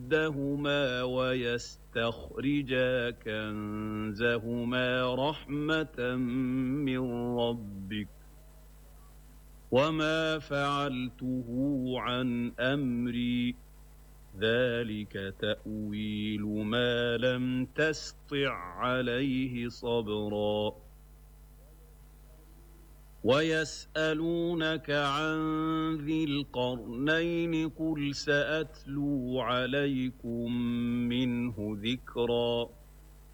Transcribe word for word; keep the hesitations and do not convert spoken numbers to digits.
كيدهما ويستخرجا كنزهما رحمة من ربك وما فعلته عن أمري ذلك تأويل ما لم تسطع عليه صبرا ويسألونك عن ذي القرنين قل سأتلو عليكم منه ذكرا